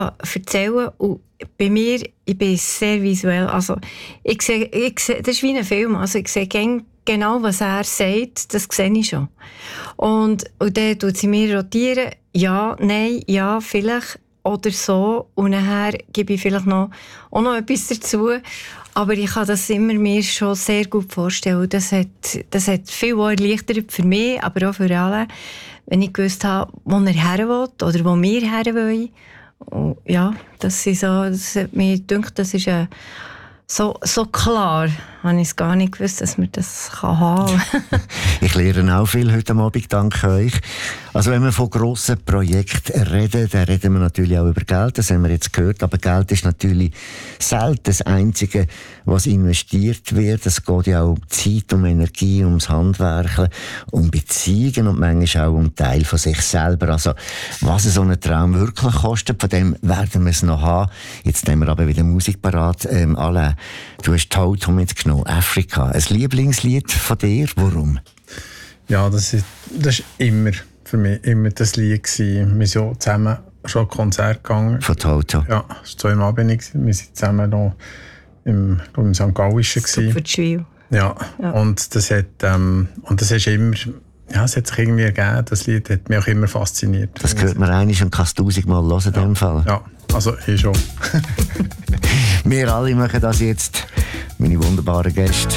erzählen. Und bei mir, ich bin sehr visuell. Also, ich sehe, das ist wie ein Film. Also, ich sehe genau, was er sagt, das sehe ich schon. Und dann tut sie mir rotieren. Ja, nein, ja, vielleicht oder so. Und nachher gebe ich vielleicht auch noch etwas dazu. Aber ich kann das immer mir schon sehr gut vorstellen. Das hat viel erleichtert für mich, aber auch für alle, wenn ich gewusst habe, wo er her will oder wo wir her wollen. Und ja, das hat mir gedacht, das ist so klar, habe ich es gar nicht gewusst, dass man das haben kann. Ich lerne auch viel heute Abend, danke euch. Also wenn wir von grossen Projekten reden, dann reden wir natürlich auch über Geld, das haben wir jetzt gehört, aber Geld ist natürlich selten das Einzige, was investiert wird. Es geht ja auch um Zeit, um Energie, ums Handwerken, um Beziehungen und manchmal auch um einen Teil von sich selber. Also was so ein Traum wirklich kostet, von dem werden wir es noch haben. Jetzt haben wir aber wieder Musik parat. Alain, du hast «Totem» mitgenommen, «Afrika». Ein Lieblingslied von dir, warum? Ja, das ist immer für mich immer das Lied gewesen. Wir sind ja zusammen schon ein Konzert gegangen. Von «Totem»? Ja, das war zweimal bin ich. Wir sind zusammen noch im St. Gallischen gewesen. Für die Schwil. Ja, und das hat immer, ja, es hat sich irgendwie ergeben. Das Lied hat mich auch immer fasziniert. Das hört man eigentlich und kann es 1000-mal hören in dem Fall. Ja, also ich schon. Wir alle machen das jetzt. Meine wunderbaren Gäste.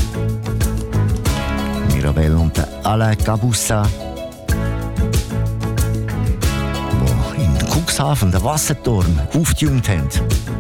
Mirabelle und Alain Gabussa. Die in Cuxhaven den Wasserturm aufgetunt haben.